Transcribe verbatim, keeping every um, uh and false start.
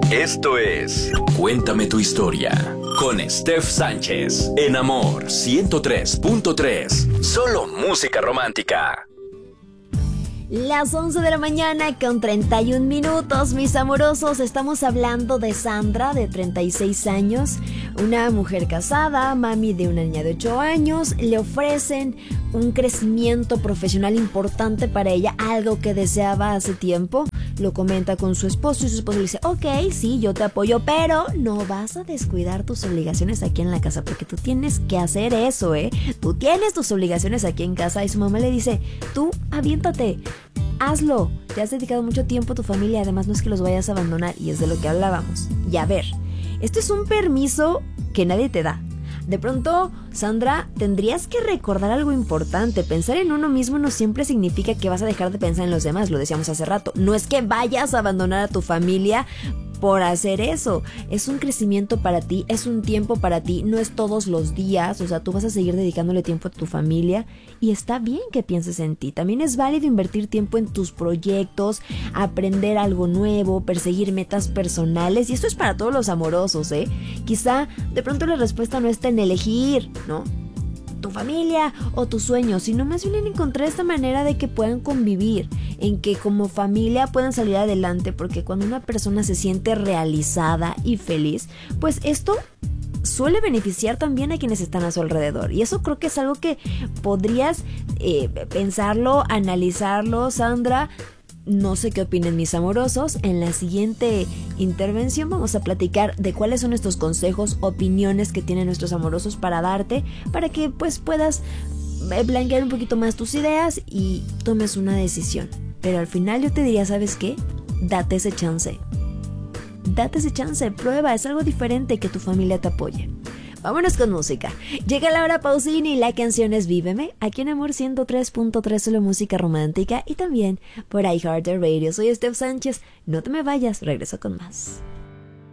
Esto es Cuéntame tu historia con Steph Sánchez en Amor ciento tres punto tres. Solo música romántica. Las once de la mañana con treinta y un minutos, mis amorosos. Estamos hablando de Sandra, de treinta y seis años, una mujer casada, mami de una niña de ocho años. Le ofrecen un crecimiento profesional importante para ella, algo que deseaba hace tiempo. Lo comenta con su esposo y su esposo le dice: ok, sí, yo te apoyo, pero no vas a descuidar tus obligaciones aquí en la casa, porque tú tienes que hacer eso, ¿eh? Tú tienes tus obligaciones aquí en casa. Y su mamá le dice: tú aviéntate, hazlo, te has dedicado mucho tiempo a tu familia, además no es que los vayas a abandonar, y es de lo que hablábamos. Y a ver, esto es un permiso que nadie te da. De pronto, Sandra, tendrías que recordar algo importante. Pensar en uno mismo no siempre significa que vas a dejar de pensar en los demás, lo decíamos hace rato. No es que vayas a abandonar a tu familia por hacer eso. Es un crecimiento para ti, es un tiempo para ti, no es todos los días. O sea, tú vas a seguir dedicándole tiempo a tu familia y está bien que pienses en ti. También es válido invertir tiempo en tus proyectos, aprender algo nuevo, perseguir metas personales, y esto es para todos los amorosos, ¿eh? Quizá de pronto la respuesta no está en elegir, ¿no?, tu familia o tus sueños, sino más bien en encontrar esta manera de que puedan convivir, en que como familia puedan salir adelante, porque cuando una persona se siente realizada y feliz, pues esto suele beneficiar también a quienes están a su alrededor. Y eso creo que es algo que podrías eh, pensarlo, analizarlo, Sandra. No sé qué opinen mis amorosos. En la siguiente intervención vamos a platicar de cuáles son estos consejos, opiniones que tienen nuestros amorosos para darte, para que pues puedas blanquear un poquito más tus ideas y tomes una decisión. Pero al final yo te diría, ¿sabes qué? Date ese chance. Date ese chance, prueba, es algo diferente, que tu familia te apoye. Vámonos con música. Llega Laura Pausini y la canción es Víveme, aquí en Amor ciento tres punto tres, solo música romántica, y también por iHeartRadio. Soy Steph Sánchez, no te me vayas, regreso con más.